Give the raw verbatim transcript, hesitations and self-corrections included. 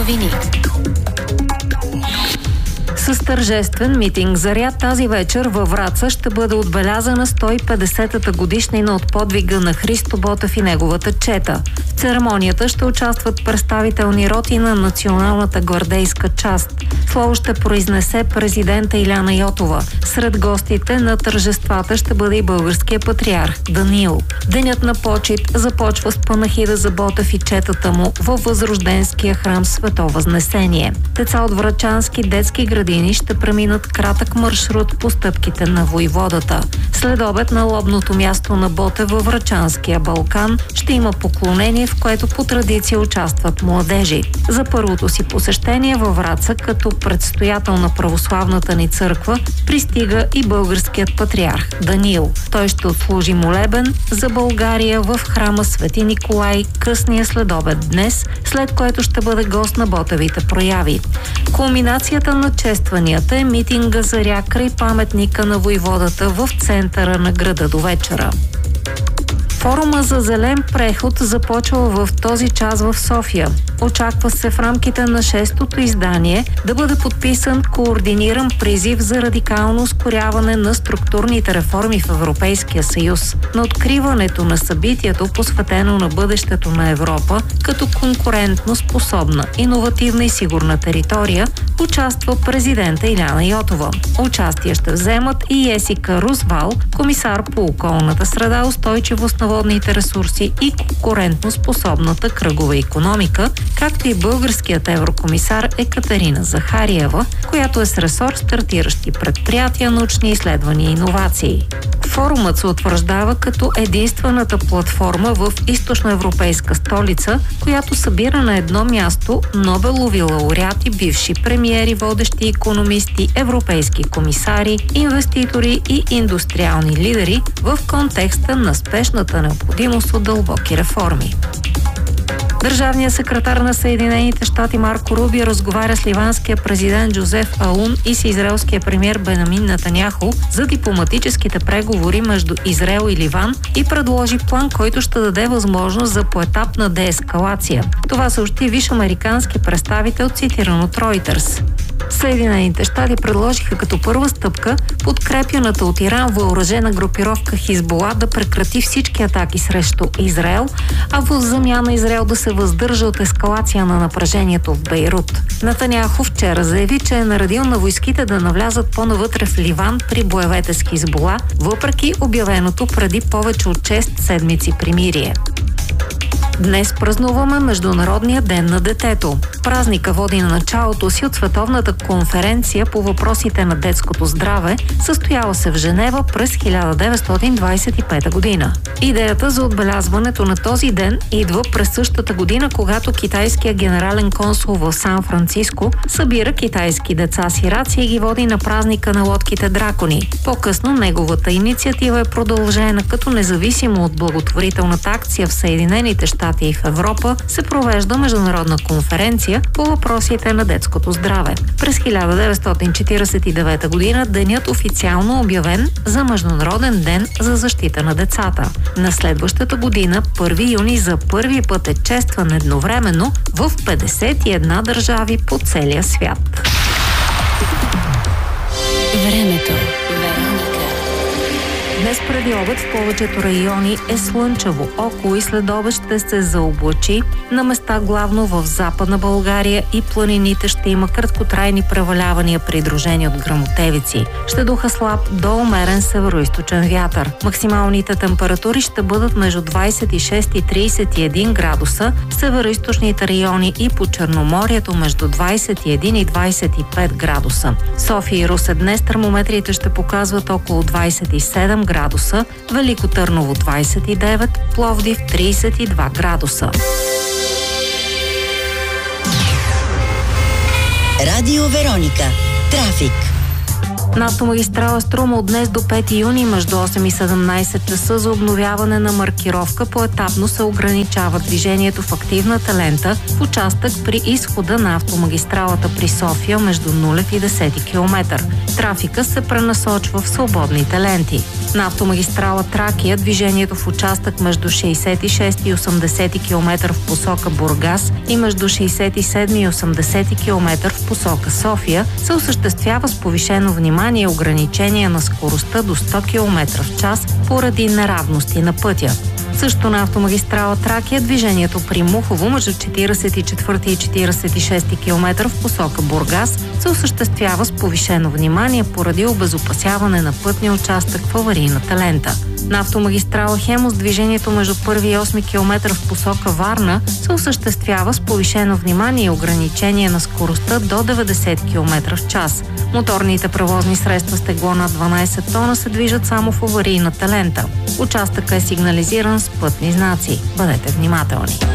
новини. С тържествен митинг заряд тази вечер във Враца ще бъде отбелязана сто и петдесетата годишнина от подвига на Христо Ботев и неговата чета. В церемонията ще участват представителни роти на националната гвардейска част. Слово ще произнесе президента Иляна Йотова. Сред гостите на тържествата ще бъде и българския патриарх Даниил. Денят на почит започва с панахида за Ботев и четата му във Възрожденския храм Свето Възнесение. Деца от врачански детски градини ще преминат кратък маршрут по стъпките на войводата. След обед на лобното място на Ботев във Врачанския Балкан ще има поклонение, в което по традиция участват младежи. За първото си посещение във Враца като предстоятел на православната ни църква пристига и българският патриарх Даниил. Той ще отслужи молебен за България в храма Свети Николай късния следобед днес, след което ще бъде гост на Ботевите прояви. Кулминацията на честванията е митинга заря край паметника на войводата в центъра на града до вечера. Форума за зелен преход започва в този час в София. Очаква се в рамките на шестото издание да бъде подписан координиран призив за радикално ускоряване на структурните реформи в Европейския съюз. На откриването на събитието, посветено на бъдещето на Европа, като конкурентно способна, иновативна и сигурна територия, участва президента Иляна Йотова. Участие ще вземат и Есика Рузвал, комисар по околната среда, устойчивост на водните ресурси и конкурентно способната кръгова икономика, както и българският еврокомисар Екатерина Захариева, която е с ресор стартиращи предприятия, научни изследвания и иновации. Форумът се утвърждава като единствената платформа в източноевропейска столица, която събира на едно място Нобелови лауреати, бивши премиери, водещи икономисти, европейски комисари, инвеститори и индустриални лидери в контекста на спешната необходимост от дълбоки реформи. Държавният секретар на Съединените щати Марко Рубио разговаря с ливанския президент Джозеф Аун и с израелския премиер Бенямин Нетаняху за дипломатическите преговори между Израел и Ливан и предложи план, който ще даде възможност за поетапна деескалация. Това съобщи висш американски представител, цитиран от Reuters. Съединените щати предложиха като първа стъпка подкрепяната от Иран въоръжена групировка Хизбула да прекрати всички атаки срещу Израел, а в замяна Израел да се въздържа от ескалация на напрежението в Бейрут. Нетаняху вчера заяви, че е наредил на войските да навлязат по-навътре в Ливан при боевете с Хизбула, въпреки обявеното преди повече от шест седмици примирие. Днес празнуваме Международния ден на детето. Празника води на началото си от Световната конференция по въпросите на детското здраве, състояла се в Женева през хиляда деветстотин двадесет и пета година. Идеята за отбелязването на този ден идва през същата година, когато китайският генерален консул в Сан-Франциско събира китайски деца-сираци и ги води на празника на лодките дракони. По-късно неговата инициатива е продължена, като независимо от благотворителната акция в Съединените щати и в Европа се провежда международна конференция по въпросите на детското здраве. През хиляда деветстотин четиридесет и девета година денят официално обявен за Международен ден за защита на децата. На следващата година, първи юни, за първи път е честван едновременно в петдесет и една държави по целия свят. Времето. Днес преди обед в повечето райони е слънчево. Около и след обед ще се заоблачи. На места главно в Западна България и планините ще има краткотрайни превалявания, придружени от гръмотевици. Ще духа слаб до умерен североизточен вятър. Максималните температури ще бъдат между двадесет и шест и тридесет и един градуса, в североизточните райони и по Черноморието между двадесет и един и двадесет и пет градуса. София и Русе днес термометрите ще показват около двадесет и седем градуса. градуса, Велико Търново двадесет и девет, Пловдив тридесет и два градуса. Радио Вероника. Трафик. На автомагистрала Струма от днес до пети юни между осем и седемнайсет часа за обновяване на маркировка поетапно се ограничава движението в активната лента в участък при изхода на автомагистралата при София между нулев и десети километър. Трафика се пренасочва в свободните ленти. На автомагистрала Тракия движението в участък между шейсет и шести и осемдесети километър в посока Бургас и между шейсет и седми и осемдесети километър в посока София се осъществява с повишено внимание и ограничение на скоростта до сто километра в час поради неравности на пътя. Също на автомагистрала Тракия движението при Мухово между четирийсет и четвърти и четирийсет и шести километър в посока Бургас се осъществява с повишено внимание поради обезопасяване на пътния участък в аварийната лента. На автомагистрала Хемус движението между първи и осми километър в посока Варна се осъществява с повишено внимание и ограничение на скоростта до деветдесет километра в час. Моторните превозни средства с тегло над дванайсет тона се движат само в аварийната лента. Участъкът е сигнализиран с пътни знаци. Бъдете внимателни!